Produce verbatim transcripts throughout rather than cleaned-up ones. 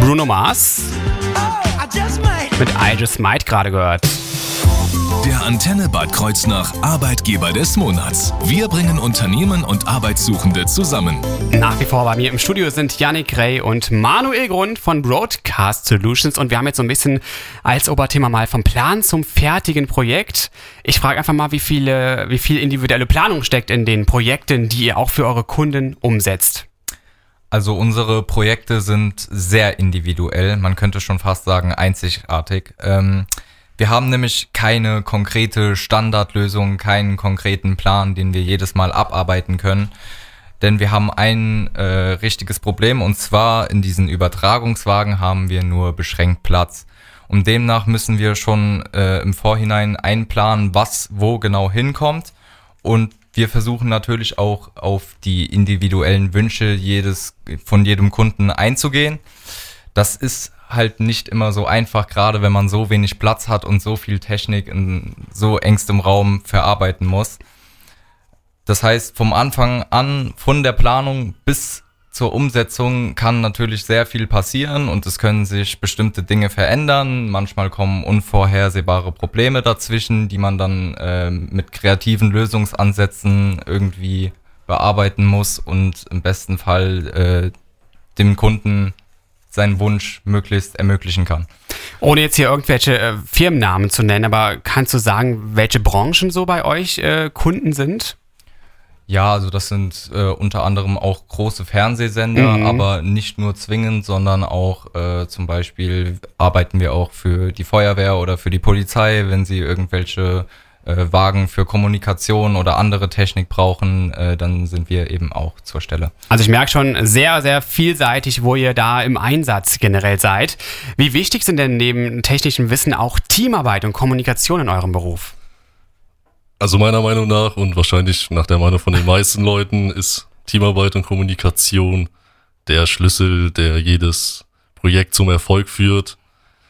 Bruno Mars mit I Just Might gerade gehört. Der Antenne Bad Kreuznach Arbeitgeber des Monats. Wir bringen Unternehmen und Arbeitssuchende zusammen. Nach wie vor bei mir im Studio sind Yannick Rey und Manuel Grund von Broadcast Solutions und wir haben jetzt so ein bisschen als Oberthema mal vom Plan zum fertigen Projekt. Ich frage einfach mal, wie viele, wie viel individuelle Planung steckt in den Projekten, die ihr auch für eure Kunden umsetzt. Also unsere Projekte sind sehr individuell, man könnte schon fast sagen einzigartig. Ähm, Wir haben nämlich keine konkrete Standardlösung, keinen konkreten Plan, den wir jedes Mal abarbeiten können. Denn wir haben ein äh, richtiges Problem, und zwar in diesen Übertragungswagen haben wir nur beschränkt Platz. Und demnach müssen wir schon äh, im Vorhinein einplanen, was wo genau hinkommt. Und wir versuchen natürlich auch auf die individuellen Wünsche jedes von jedem Kunden einzugehen. Das ist halt nicht immer so einfach, gerade wenn man so wenig Platz hat und so viel Technik in so engstem Raum verarbeiten muss. Das heißt, vom Anfang an, von der Planung bis zur Umsetzung kann natürlich sehr viel passieren und es können sich bestimmte Dinge verändern. Manchmal kommen unvorhersehbare Probleme dazwischen, die man dann äh, mit kreativen Lösungsansätzen irgendwie bearbeiten muss und im besten Fall äh, dem Kunden seinen Wunsch möglichst ermöglichen kann. Ohne jetzt hier irgendwelche äh, Firmennamen zu nennen, aber kannst du sagen, welche Branchen so bei euch äh, Kunden sind? Ja, also das sind äh, unter anderem auch große Fernsehsender, mhm. aber nicht nur zwingend, sondern auch äh, zum Beispiel arbeiten wir auch für die Feuerwehr oder für die Polizei, wenn sie irgendwelche äh, Wagen für Kommunikation oder andere Technik brauchen, äh, dann sind wir eben auch zur Stelle. Also ich merke schon sehr, sehr vielseitig, wo ihr da im Einsatz generell seid. Wie wichtig sind denn neben technischem Wissen auch Teamarbeit und Kommunikation in eurem Beruf? Also meiner Meinung nach und wahrscheinlich nach der Meinung von den meisten Leuten ist Teamarbeit und Kommunikation der Schlüssel, der jedes Projekt zum Erfolg führt.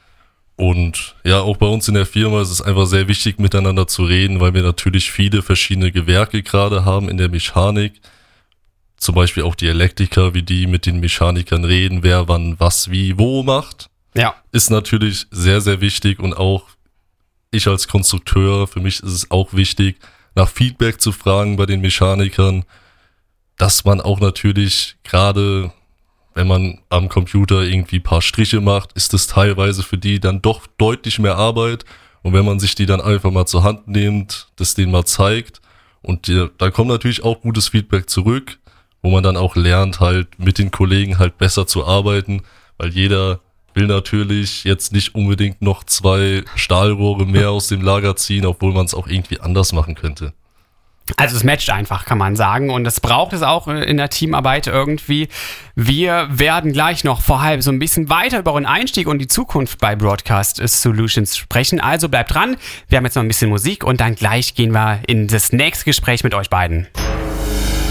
Und ja, auch bei uns in der Firma ist es einfach sehr wichtig, miteinander zu reden, weil wir natürlich viele verschiedene Gewerke gerade haben in der Mechanik. Zum Beispiel auch die Elektriker, wie die mit den Mechanikern reden, wer wann was wie wo macht. Ja. Ist natürlich sehr, sehr wichtig und auch ich als Konstrukteur, für mich ist es auch wichtig, nach Feedback zu fragen bei den Mechanikern, dass man auch natürlich gerade, wenn man am Computer irgendwie ein paar Striche macht, ist es teilweise für die dann doch deutlich mehr Arbeit. Und wenn man sich die dann einfach mal zur Hand nimmt, das denen mal zeigt und die, da kommt natürlich auch gutes Feedback zurück, wo man dann auch lernt, halt mit den Kollegen halt besser zu arbeiten, weil jeder will natürlich jetzt nicht unbedingt noch zwei Stahlrohre mehr aus dem Lager ziehen, obwohl man es auch irgendwie anders machen könnte. Also es matcht einfach, kann man sagen. Und das braucht es auch in der Teamarbeit irgendwie. Wir werden gleich noch vorher so ein bisschen weiter über euren Einstieg und die Zukunft bei Broadcast Solutions sprechen. Also bleibt dran. Wir haben jetzt noch ein bisschen Musik und dann gleich gehen wir in das nächste Gespräch mit euch beiden.